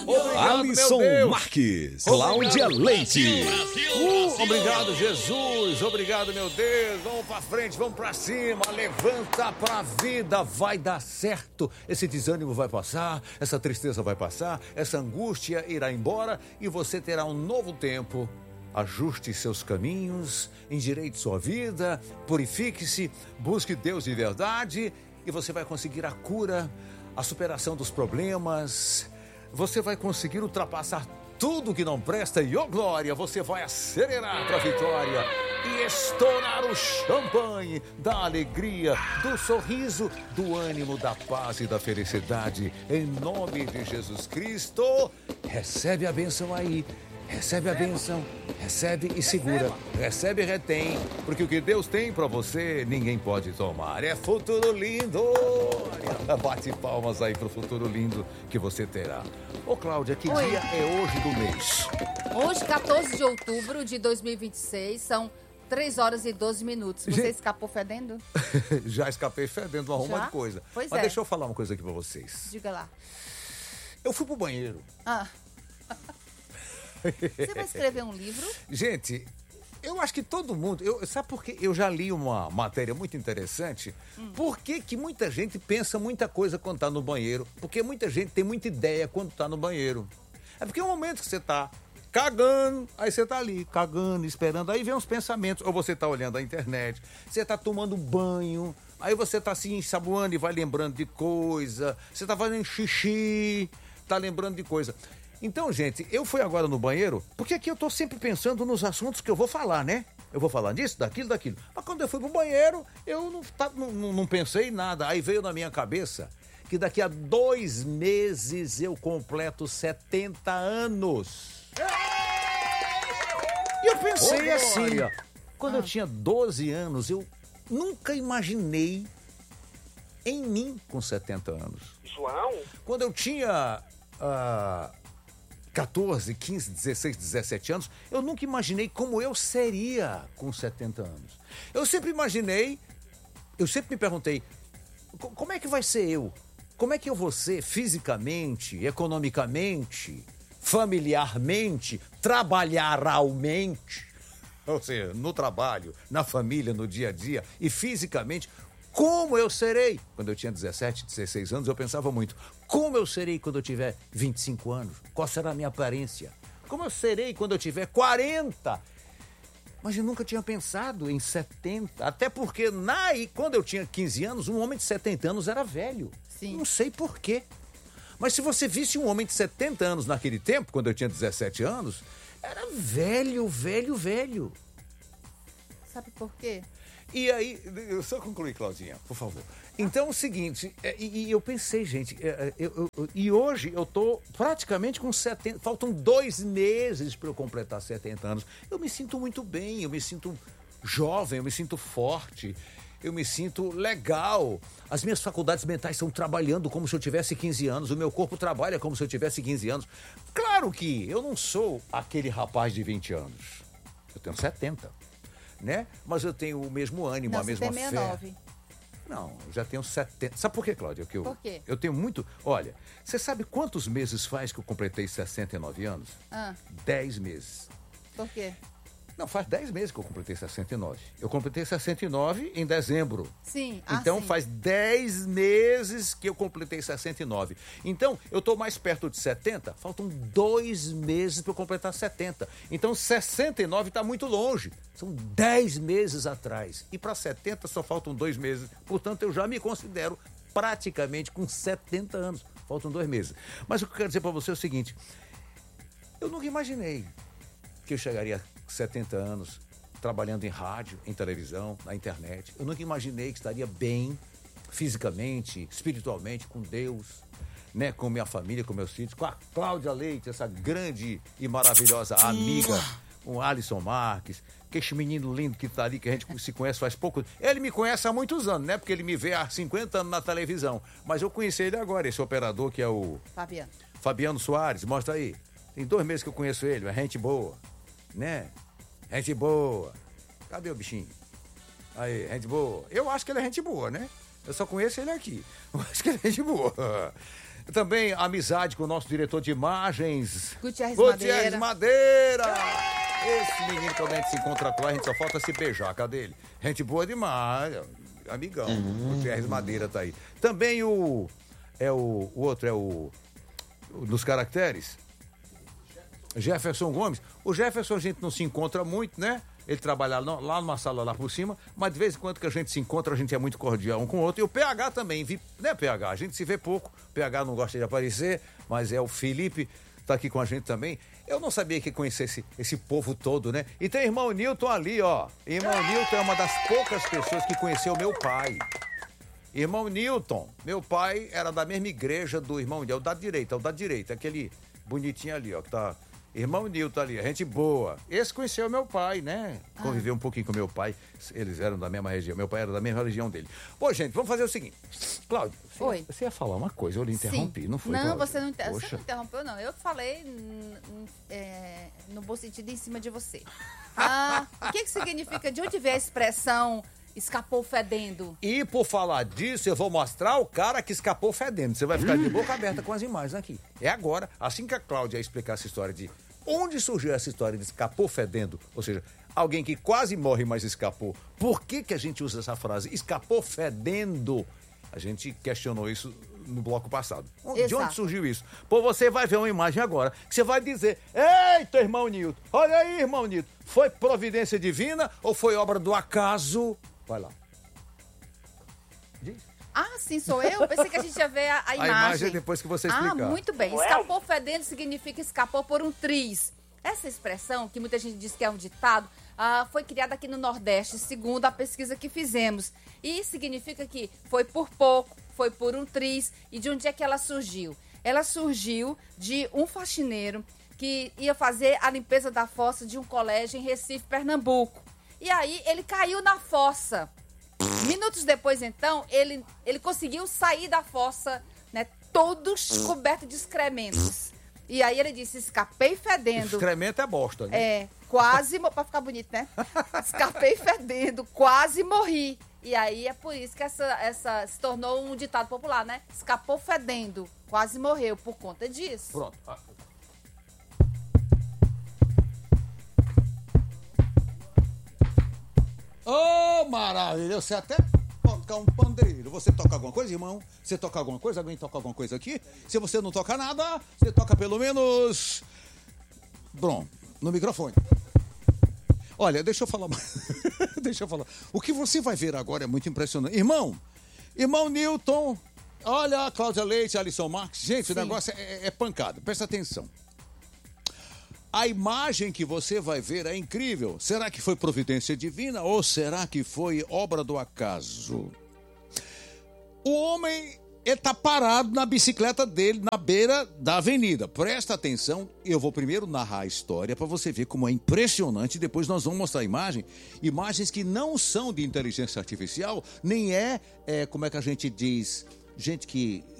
Obrigado, Alisson meu Deus. Marques, Obrigado. Cláudia Leite. Obrigado, Jesus. Obrigado, meu Deus. Vamos pra frente, vamos pra cima. Levanta pra vida. Vai dar certo. Esse desânimo vai passar, essa tristeza vai passar, essa angústia irá embora e você terá um novo tempo. Ajuste seus caminhos, endireite sua vida, purifique-se, busque Deus de verdade e você vai conseguir a cura, a superação dos problemas. Você vai conseguir ultrapassar tudo que não presta e, glória, você vai acelerar para a vitória e estourar o champanhe da alegria, do sorriso, do ânimo, da paz e da felicidade. Em nome de Jesus Cristo, recebe a bênção aí. Recebe a bênção, recebe e segura, recebe e retém, porque o que Deus tem pra você, ninguém pode tomar. É futuro lindo! Bate palmas aí pro futuro lindo que você terá. Ô, Cláudia, que dia é hoje do mês? Hoje, 14 de outubro de 2026, são 3 horas e 12 minutos. Você escapou fedendo? Já escapei fedendo uma ruma de coisa. Pois Mas é. deixa eu falar uma coisa aqui pra vocês. Diga lá. Eu fui pro banheiro. Você vai escrever um livro? Gente, eu acho que todo mundo... sabe por quê? Eu já li uma matéria muito interessante. Por que que muita gente pensa muita coisa quando tá no banheiro? Porque muita gente tem muita ideia quando tá no banheiro. É porque é um momento que você tá cagando, aí você tá ali, cagando, esperando. Aí vem uns pensamentos. Ou você tá olhando a internet, você tá tomando banho, aí você tá se ensaboando e vai lembrando de coisa. Você tá fazendo xixi, tá lembrando de coisa. Então, gente, eu fui agora no banheiro, porque aqui eu tô sempre pensando nos assuntos que eu vou falar, né? Eu vou falar disso, daquilo. Mas quando eu fui pro banheiro, eu não pensei em nada. Aí veio na minha cabeça que daqui a 2 meses eu completo 70 anos. E eu pensei assim, quando eu tinha 12 anos, eu nunca imaginei em mim com 70 anos. João? Quando eu tinha 14, 15, 16, 17 anos, eu nunca imaginei como eu seria com 70 anos. Eu sempre me perguntei, como é que vai ser eu? Como é que eu vou ser fisicamente, economicamente, familiarmente, trabalharalmente? Ou seja, no trabalho, na família, no dia a dia e fisicamente. Como eu serei? Quando eu tinha 17, 16 anos, eu pensava muito. Como eu serei quando eu tiver 25 anos? Qual será a minha aparência? Como eu serei quando eu tiver 40? Mas eu nunca tinha pensado em 70. Até porque, quando eu tinha 15 anos, um homem de 70 anos era velho. Sim. Não sei por quê. Mas se você visse um homem de 70 anos naquele tempo, quando eu tinha 17 anos, era velho, velho, velho. Sabe por quê? E aí, eu só concluir, Claudinha, por favor. Então, é o seguinte, eu pensei, gente, e hoje eu tô praticamente com 70, faltam 2 meses para eu completar 70 anos. Eu me sinto muito bem, eu me sinto jovem, eu me sinto forte, eu me sinto legal. As minhas faculdades mentais estão trabalhando como se eu tivesse 15 anos, o meu corpo trabalha como se eu tivesse 15 anos. Claro que eu não sou aquele rapaz de 20 anos, eu tenho 70. Né? Mas eu tenho o mesmo ânimo, a mesma fé. Você tem 69. Não, eu já tenho 70. Sabe por quê, Cláudia? Por quê? Eu tenho muito... Olha, você sabe quantos meses faz que eu completei 69 anos? 10 meses. Por quê? Não, faz 10 meses que eu completei 69. Eu completei 69 em dezembro. Sim. Então sim. faz 10 meses que eu completei 69. Então, eu estou mais perto de 70, faltam 2 meses para eu completar 70. Então, 69 está muito longe. São 10 meses atrás. E para 70 só faltam 2 meses. Portanto, eu já me considero praticamente com 70 anos. Faltam 2 meses. Mas o que eu quero dizer para você é o seguinte. Eu nunca imaginei que eu chegaria a 70 anos trabalhando em rádio, em televisão, na internet. Eu nunca imaginei que estaria bem fisicamente, espiritualmente, com Deus, né? Com minha família, com meus filhos, com a Cláudia Leite, essa grande e maravilhosa amiga, com o Alisson Marques, que esse menino lindo que tá ali, que a gente se conhece faz pouco. Ele me conhece há muitos anos, né? Porque ele me vê há 50 anos na televisão. Mas eu conheci ele agora, esse operador que é o Fabiano Soares. Mostra aí. Tem 2 meses que eu conheço ele, é gente boa, né? Gente boa. Cadê o bichinho? Aí, gente boa. Eu acho que ele é gente boa, né? Eu só conheço ele aqui. Eu acho que ele é gente boa. Também amizade com o nosso diretor de imagens, Gutierrez Madeira. Esse menino, quando a gente se encontra com ele, a gente só falta se beijar. Cadê ele? Gente boa demais, amigão. Gutierrez Madeira tá aí. Também o outro, dos caracteres, Jefferson Gomes. O Jefferson a gente não se encontra muito, né? Ele trabalha lá numa sala lá por cima, mas de vez em quando que a gente se encontra, a gente é muito cordial um com o outro. E o PH também, né, PH? A gente se vê pouco, o PH não gosta de aparecer, mas é o Felipe, tá aqui com a gente também. Eu não sabia que conhecesse esse povo todo, né? E tem irmão Newton ali, ó. Irmão Newton é uma das poucas pessoas que conheceu meu pai. Irmão Newton, meu pai era da mesma igreja do irmão, é o da direita, aquele bonitinho ali, ó, que tá... Irmão Nilton ali, gente boa. Esse conheceu meu pai, né? Conviveu um pouquinho com meu pai. Eles eram da mesma região. Meu pai era da mesma região dele. Pô, gente, vamos fazer o seguinte. Cláudia, você ia falar uma coisa, eu lhe interrompi, não foi, Não, Cláudia? você não interrompeu, não. Eu falei no bom sentido em cima de você. O que significa, de onde vem a expressão escapou fedendo? E por falar disso, eu vou mostrar o cara que escapou fedendo. Você vai ficar de boca aberta com as imagens aqui. É agora, assim que a Cláudia explicar essa história de onde surgiu essa história de escapou fedendo, ou seja, alguém que quase morre, mas escapou. Por que a gente usa essa frase, escapou fedendo? A gente questionou isso no bloco passado. De onde surgiu isso? Pô, você vai ver uma imagem agora, que você vai dizer, eita, irmão Nilton, olha aí, irmão Nilton, foi providência divina ou foi obra do acaso? Vai lá. Diz. Sim, sou eu? Pensei que a gente ia ver a imagem. A imagem é depois que você explicar. Muito bem. Escapou fedendo significa escapou por um triz. Essa expressão, que muita gente diz que é um ditado, foi criada aqui no Nordeste, segundo a pesquisa que fizemos. E significa que foi por pouco, foi por um triz. E de onde é que ela surgiu? Ela surgiu de um faxineiro que ia fazer a limpeza da fossa de um colégio em Recife, Pernambuco. E aí ele caiu na fossa. Minutos depois, então, ele conseguiu sair da fossa, né, todo coberto de excrementos. E aí ele disse, escapei fedendo. Excremento é bosta, né? Quase, pra ficar bonito, né? Escapei fedendo, quase morri. E aí é por isso que essa se tornou um ditado popular, né? Escapou fedendo, quase morreu por conta disso. Pronto. Oh, maravilha! Você até toca um pandeiro. Você toca alguma coisa, irmão? Você toca alguma coisa? Alguém toca alguma coisa aqui? Se você não toca nada, você toca pelo menos... Bom, no microfone. Olha, deixa eu falar. Deixa eu falar. O que você vai ver agora é muito impressionante. Irmão Newton, olha a Cláudia Leite, Alisson Marques. Gente, sim, o negócio é pancada. Presta atenção. A imagem que você vai ver é incrível. Será que foi providência divina ou será que foi obra do acaso? O homem está parado na bicicleta dele, na beira da avenida. Presta atenção, eu vou primeiro narrar a história para você ver como é impressionante. Depois nós vamos mostrar imagens que não são de inteligência artificial, nem como é que a gente diz, gente que